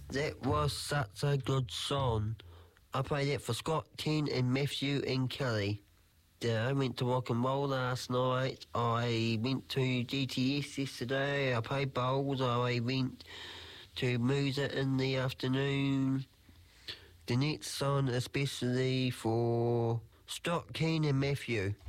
That was such a good song. I played it for Scott, Ken and Matthew and Kelly. I went to rock and roll last night. I went to GTS yesterday. I played bowls. I went to Moosa in the afternoon. The next song especially for Scott, Ken and Matthew.